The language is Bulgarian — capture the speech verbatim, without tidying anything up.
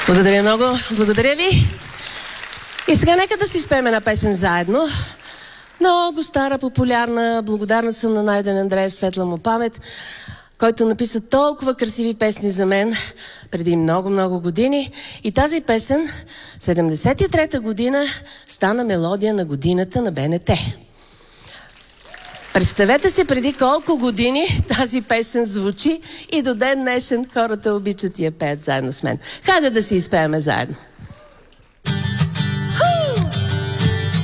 Благодаря много. Благодаря ви. И сега нека да си спеем една песен заедно. Много стара, популярна. Благодарна съм на Найден Андреев, светла му памет, който написа толкова красиви песни за мен преди много-много години. И тази песен, седемдесет и трета година, стана мелодия на годината на БНТ. Представете се преди колко години тази песен звучи и до ден днешен хората обичат и я пеят заедно с мен. Хайде да си изпееме заедно.